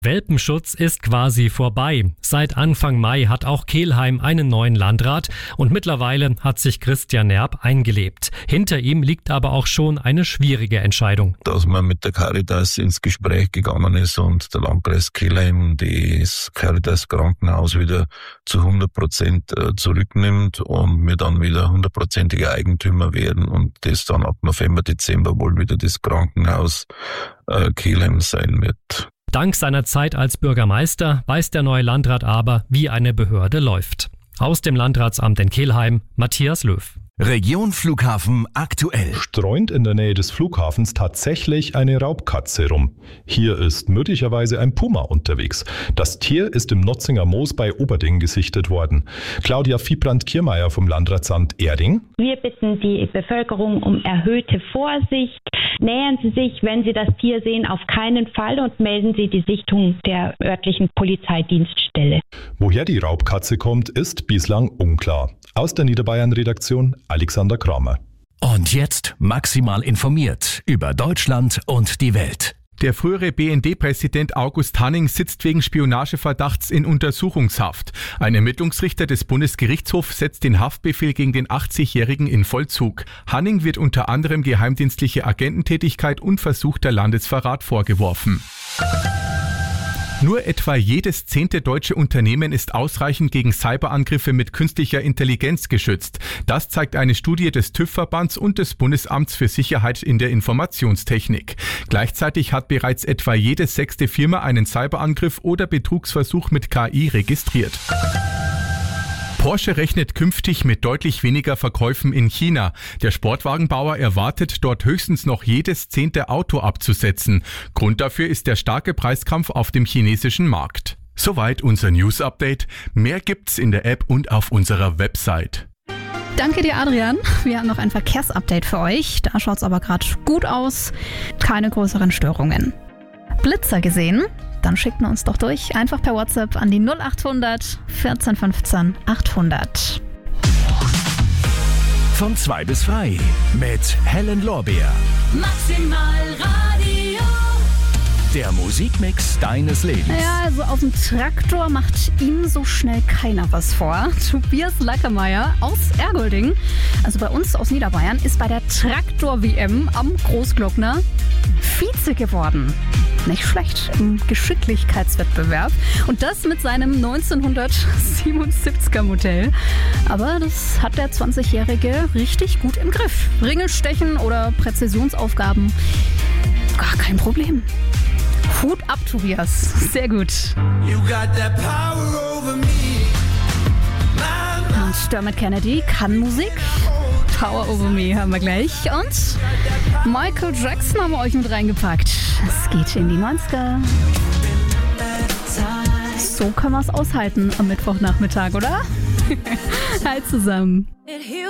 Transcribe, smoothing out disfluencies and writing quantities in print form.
Welpenschutz ist quasi vorbei. Seit Anfang Mai hat auch Kelheim einen neuen Landrat und mittlerweile hat sich Christian Nerb eingelebt. Hinter ihm liegt aber auch schon eine schwierige Entscheidung. Dass man mit der Caritas ins Gespräch gegangen ist und der Landkreis Kelheim das Caritas Krankenhaus wieder zu 100% zurücknimmt und wir dann wieder 100%ige Eigentümer werden und das dann ab November, Dezember wohl wieder das Krankenhaus Kelheim sein wird. Dank seiner Zeit als Bürgermeister weiß der neue Landrat aber, wie eine Behörde läuft. Aus dem Landratsamt in Kelheim, Matthias Löw. Region Flughafen aktuell. Streunt in der Nähe des Flughafens tatsächlich eine Raubkatze rum. Hier ist möglicherweise ein Puma unterwegs. Das Tier ist im Notzinger Moos bei Oberding gesichtet worden. Claudia Viehbrand-Kiermeier vom Landratsamt Erding. Wir bitten die Bevölkerung um erhöhte Vorsicht. Nähern Sie sich, wenn Sie das Tier sehen, auf keinen Fall und melden Sie die Sichtung der örtlichen Polizeidienststelle. Woher die Raubkatze kommt, ist bislang unklar. Aus der Niederbayern-Redaktion Alexander Kramer. Und jetzt maximal informiert über Deutschland und die Welt. Der frühere BND-Präsident August Hanning sitzt wegen Spionageverdachts in Untersuchungshaft. Ein Ermittlungsrichter des Bundesgerichtshofs setzt den Haftbefehl gegen den 80-Jährigen in Vollzug. Hanning wird unter anderem geheimdienstliche Agententätigkeit und versuchter Landesverrat vorgeworfen. Nur etwa jedes 10. deutsche Unternehmen ist ausreichend gegen Cyberangriffe mit künstlicher Intelligenz geschützt. Das zeigt eine Studie des TÜV-Verbands und des Bundesamts für Sicherheit in der Informationstechnik. Gleichzeitig hat bereits etwa jede 6. Firma einen Cyberangriff oder Betrugsversuch mit KI registriert. Porsche rechnet künftig mit deutlich weniger Verkäufen in China. Der Sportwagenbauer erwartet, dort höchstens noch jedes 10. Auto abzusetzen. Grund dafür ist der starke Preiskampf auf dem chinesischen Markt. Soweit unser News-Update. Mehr gibt's in der App und auf unserer Website. Danke dir, Adrian. Wir haben noch ein Verkehrsupdate für euch. Da schaut's aber gerade gut aus. Keine größeren Störungen. Blitzer gesehen? Dann schickt man uns doch durch. Einfach per WhatsApp an die 0800 14 15 800. Von 2 bis frei mit Helen Lorbeer. Maximal Radio. Der Musikmix deines Lebens. Ja, also auf dem Traktor macht ihm so schnell keiner was vor. Tobias Lackermeier aus Ergolding, also bei uns aus Niederbayern, ist bei der Traktor-WM am Großglockner Vize geworden. Nicht schlecht im Geschicklichkeitswettbewerb. Und das mit seinem 1977er Modell. Aber das hat der 20-Jährige richtig gut im Griff. Ringelstechen oder Präzisionsaufgaben, gar kein Problem. Hut ab, Tobias. Sehr gut. Und Dermot Kennedy kann Musik. Power Over Me haben wir gleich. Und Michael Jackson haben wir euch mit reingepackt. Es geht in die 90er. So können wir es aushalten am Mittwochnachmittag, oder? Halt zusammen.